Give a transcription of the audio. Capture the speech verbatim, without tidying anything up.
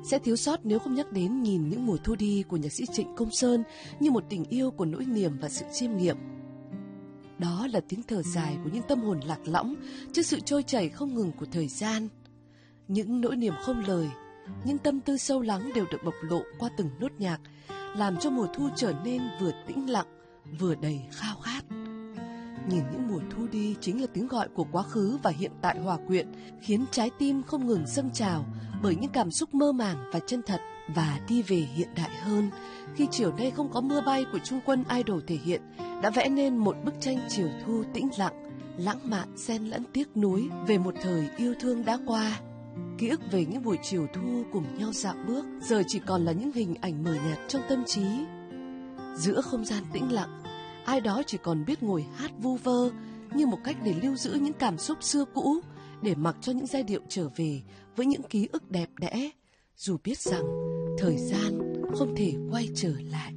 Sẽ thiếu sót nếu không nhắc đến Nhìn những mùa thu đi của nhạc sĩ Trịnh Công Sơn như một tình yêu của nỗi niềm và sự chiêm nghiệm. Đó là tiếng thở dài của những tâm hồn lạc lõng trước sự trôi chảy không ngừng của thời gian. Những nỗi niềm không lời, những tâm tư sâu lắng đều được bộc lộ qua từng nốt nhạc, làm cho mùa thu trở nên vừa tĩnh lặng, vừa đầy khao khát. Nhìn những mùa thu đi chính là tiếng gọi của quá khứ và hiện tại hòa quyện, khiến trái tim không ngừng dâng trào bởi những cảm xúc mơ màng và chân thật. Và đi về hiện đại hơn, khi chiều nay không có mưa bay của Trung Quân Idol thể hiện, đã vẽ nên một bức tranh chiều thu tĩnh lặng, lãng mạn xen lẫn tiếc nuối về một thời yêu thương đã qua. Ký ức về những buổi chiều thu cùng nhau dạo bước giờ chỉ còn là những hình ảnh mờ nhạt trong tâm trí. Giữa không gian tĩnh lặng, ai đó chỉ còn biết ngồi hát vu vơ như một cách để lưu giữ những cảm xúc xưa cũ, để mặc cho những giai điệu trở về với những ký ức đẹp đẽ, dù biết rằng thời gian không thể quay trở lại.